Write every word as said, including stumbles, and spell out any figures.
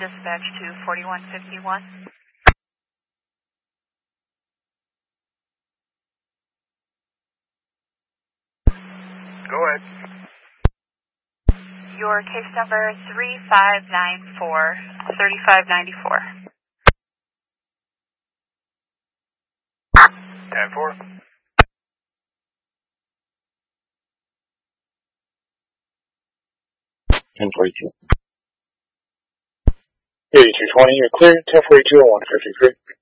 dispatch to forty-one fifty-one. Go ahead. Your case number three five nine four, thirty-five ninety-four. ten four. ten forty-two. eighty-two twenty, you're clear. ten forty-two and one fifty-three.